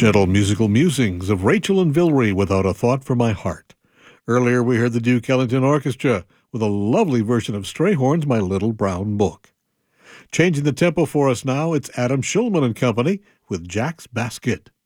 Gentle musical musings of Rachel and Vilry Without a Thought for My Heart. Earlier we heard the Duke Ellington Orchestra with a lovely version of Strayhorn's My Little Brown Book. Changing the tempo for us now, it's Adam Shulman and Company with Jack's Basket.